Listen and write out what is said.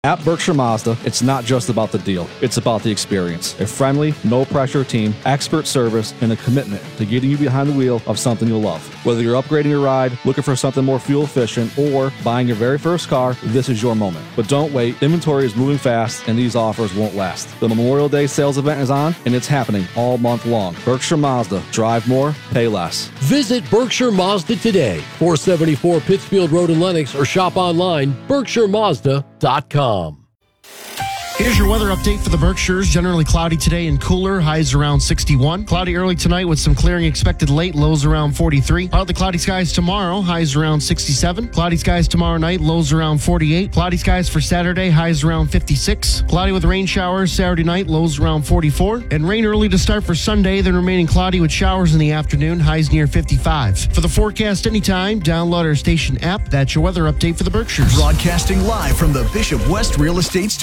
At Berkshire Mazda, it's not just about the deal. It's about the experience. A friendly, no-pressure team, expert service, and a commitment to getting you behind the wheel of something you'll love. Whether you're upgrading your ride, looking for something more fuel-efficient, or buying your very first car, this is your moment. But don't wait. Inventory is moving fast, and these offers won't last. The Memorial Day sales event is on, and it's happening all month long. Berkshire Mazda. Drive more, pay less. Visit Berkshire Mazda today, 474 Pittsfield Road in Lenox, or shop online, BerkshireMazda.com. Here's your weather update for the Berkshires. Generally cloudy today and cooler. Highs around 61. Cloudy early tonight with some clearing expected late. Lows around 43. Partly cloudy skies tomorrow. Highs around 67. Cloudy skies tomorrow night. Lows around 48. Cloudy skies for Saturday. Highs around 56. Cloudy with rain showers Saturday night. Lows around 44. And rain early to start for Sunday. Then remaining cloudy with showers in the afternoon. Highs near 55. For the forecast anytime, download our station app. That's your weather update for the Berkshires. Broadcasting live from the Bishop West Real Estate Studio.